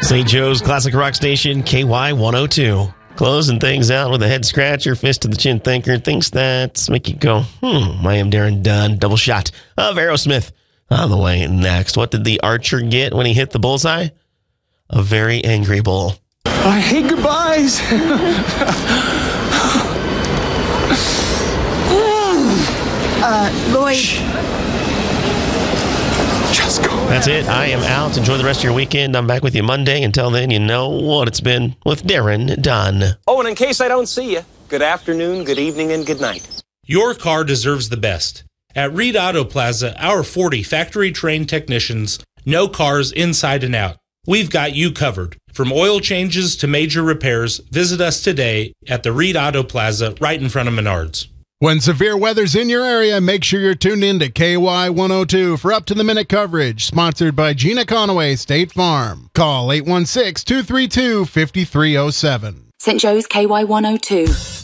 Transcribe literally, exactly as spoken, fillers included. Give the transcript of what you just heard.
Saint Joe's Classic Rock Station, K Y one oh two. Closing things out with a head scratcher, fist to the chin thinker, things that make you go, hmm, I am Darren Dunn. Double shot of Aerosmith on the way next. What did the archer get when he hit the bullseye? A very angry bull. I hate goodbyes. uh, Lloyd. Just go. That's it. I am out. Enjoy the rest of your weekend. I'm back with you Monday. Until then, you know what it's been with Darren Dunn. Oh, and in case I don't see you, good afternoon, good evening, and good night. Your car deserves the best. At Reed Auto Plaza, our forty factory-trained technicians know cars inside and out. We've got you covered. From oil changes to major repairs, visit us today at the Reed Auto Plaza right in front of Menards. When severe weather's in your area, make sure you're tuned in to K Y one oh two for up-to-the-minute coverage, sponsored by Gina Conaway State Farm. Call eight one six, two three two, five three oh seven. Saint Joe's K Y one oh two.